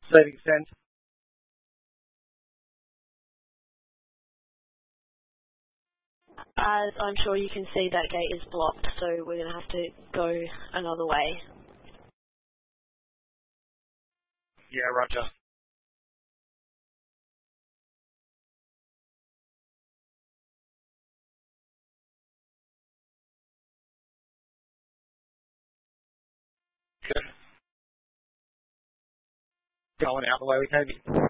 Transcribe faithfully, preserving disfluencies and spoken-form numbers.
Receiving send. As I'm sure you can see, that gate is blocked, so we're going to have to go another way. Yeah, roger. Good. Going out the way we came in.